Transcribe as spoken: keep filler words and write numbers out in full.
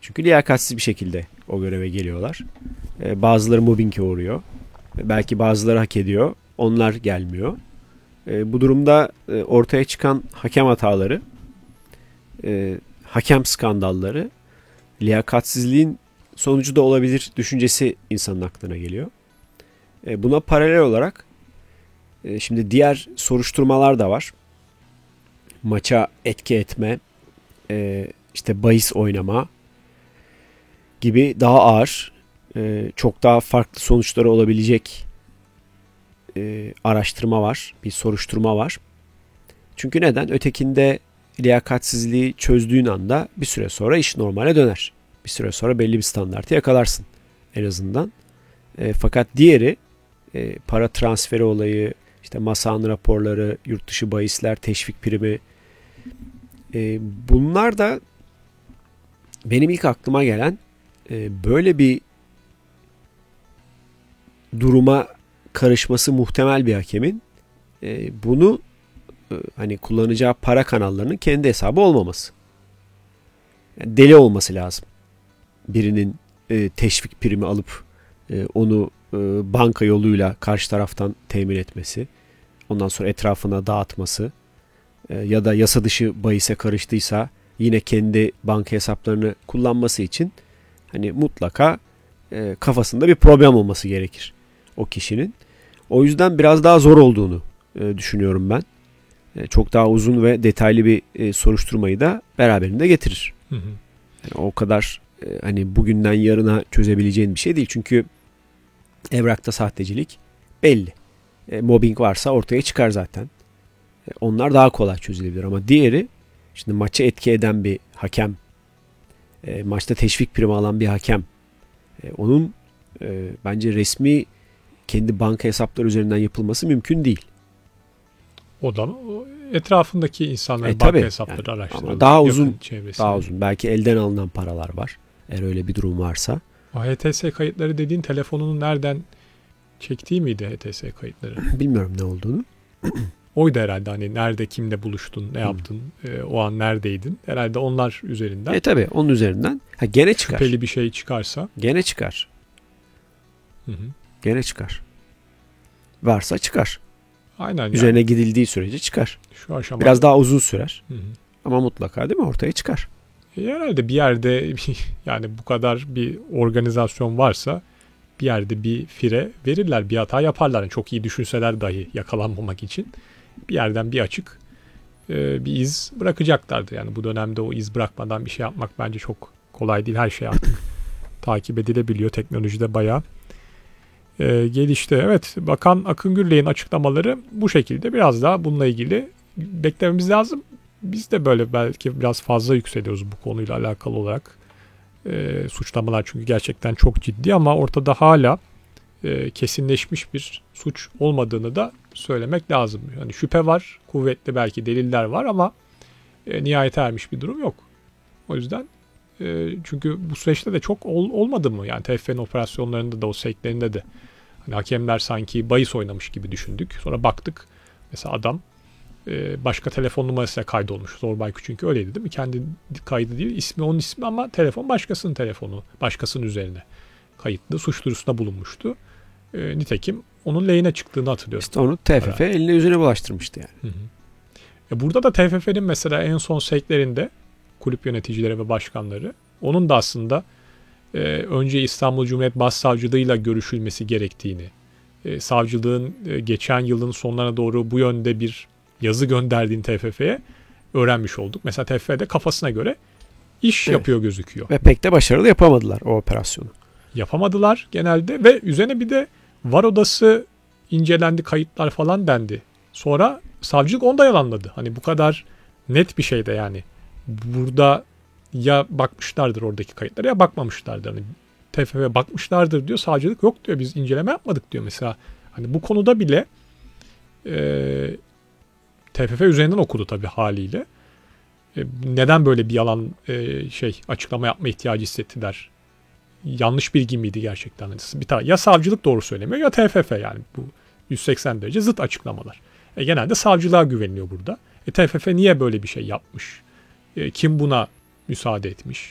Çünkü liyakatsiz bir şekilde o göreve geliyorlar. E, bazıları mobbinge uğruyor. E, belki bazıları hak ediyor. Onlar gelmiyor. E, bu durumda e, ortaya çıkan hakem hataları, e, hakem skandalları, liyakatsizliğin sonucu da olabilir düşüncesi insanın aklına geliyor. E, buna paralel olarak e, şimdi diğer soruşturmalar da var. Maça etki etme, e, işte bahis oynama gibi daha ağır, e, çok daha farklı sonuçları olabilecek e, araştırma var, bir soruşturma var. Çünkü neden? Ötekinde liyakatsizliği çözdüğün anda bir süre sonra iş normale döner. Bir süre sonra belli bir standartı yakalarsın en azından. E, fakat diğeri e, para transferi olayı, işte Masan raporları, yurt dışı bahisler, teşvik primi, e, bunlar da benim ilk aklıma gelen e, böyle bir duruma karışması muhtemel bir hakemin e, bunu e, hani kullanacağı para kanallarının kendi hesabı olmaması. Yani deli olması lazım. Birinin e, teşvik primi alıp e, onu e, banka yoluyla karşı taraftan temin etmesi, ondan sonra etrafına dağıtması e, ya da yasa dışı bahise karıştıysa yine kendi banka hesaplarını kullanması için hani mutlaka e, kafasında bir problem olması gerekir o kişinin. O yüzden biraz daha zor olduğunu e, düşünüyorum ben. E, çok daha uzun ve detaylı bir e, soruşturmayı da beraberinde getirir. Hı hı. Yani o kadar e, hani bugünden yarına çözebileceğin bir şey değil. Çünkü evrakta sahtecilik belli. E, mobbing varsa ortaya çıkar zaten. E, onlar daha kolay çözülebilir ama diğeri, şimdi maça etki eden bir hakem, e, maçta teşvik primi alan bir hakem, e, onun e, bence resmi kendi banka hesapları üzerinden yapılması mümkün değil. O da etrafındaki insanların e, banka tabii, hesapları yani, araştırılır. Daha uzun, daha uzun. Belki elden alınan paralar var. Eğer öyle bir durum varsa. O H T S kayıtları dediğin telefonunu nereden çektiği miydi H T S kayıtları? Bilmiyorum ne olduğunu. Oydu herhalde, hani nerede kimle buluştun, ne yaptın, e, o an neredeydin. Herhalde onlar üzerinden. E tabii onun üzerinden. Ha, gene çıkar. Şüpheli bir şey çıkarsa. Gene çıkar. Hı hı. Gene çıkar. Varsa çıkar. Aynen. Üzerine yani. gidildiği sürece çıkar. Şu aşamada. Biraz daha uzun sürer. Hı hı. Ama mutlaka değil mi? Ortaya çıkar. E herhalde bir yerde yani bu kadar bir organizasyon varsa bir yerde bir fire verirler, bir hata yaparlar. Yani çok iyi düşünseler dahi yakalanmamak için bir yerden bir açık e, bir iz bırakacaklardı. Yani bu dönemde o iz bırakmadan bir şey yapmak bence çok kolay değil. Her şey artık takip edilebiliyor. Teknolojide bayağı e, gelişti. Evet, Bakan Akın Gürley'in açıklamaları bu şekilde. Biraz daha bununla ilgili beklememiz lazım. Biz de böyle belki biraz fazla yükseliyoruz bu konuyla alakalı olarak. E, suçlamalar çünkü gerçekten çok ciddi ama ortada hala e, kesinleşmiş bir suç olmadığını da söylemek lazım. Yani şüphe var, kuvvetli belki deliller var ama e, nihayete ermiş bir durum yok. O yüzden e, çünkü bu süreçte de çok ol, olmadı mı? Yani T F F'nin operasyonlarında da o sevklerinde de hani hakemler sanki bahis oynamış gibi düşündük. Sonra baktık mesela adam e, başka telefon numarasıyla kaydolmuş. Zorbay çünkü öyleydi değil mi? Kendi kaydı değil, ismi onun ismi ama telefon başkasının telefonu, başkasının üzerine kayıtlı, suç duyurusunda bulunmuştu. E, nitekim onun lehine çıktığını hatırlıyorum. İşte onu T F F eline yüzüne bulaştırmıştı yani. Hı hı. E burada da T F F'nin mesela en son sevklerinde kulüp yöneticileri ve başkanları, onun da aslında e, önce İstanbul Cumhuriyet Başsavcılığıyla görüşülmesi gerektiğini, e, savcılığın e, geçen yılın sonlarına doğru bu yönde bir yazı gönderdiğini T F F'ye öğrenmiş olduk. Mesela T F F de kafasına göre iş evet. yapıyor gözüküyor. Ve pek de başarılı yapamadılar o operasyonu. Yapamadılar genelde ve üzerine bir de var odası incelendi, kayıtlar falan dendi. Sonra savcılık onu da yalanladı. Hani bu kadar net bir şey de yani. Burada ya bakmışlardır oradaki kayıtlara ya bakmamışlardır. Hani T F F bakmışlardır diyor. Savcılık yok diyor. Biz inceleme yapmadık diyor mesela. Hani bu konuda bile e, T F F üzerinden okudu tabii haliyle. E, neden böyle bir yalan e, şey açıklama yapma ihtiyacı hissettiler? Yanlış bilgi miydi gerçekten? Bir tane ya savcılık doğru söylemiyor ya T F F, yani bu yüz seksen derece zıt açıklamalar. E, genelde savcılığa güveniliyor burada. E, T F F niye böyle bir şey yapmış? E, kim buna müsaade etmiş?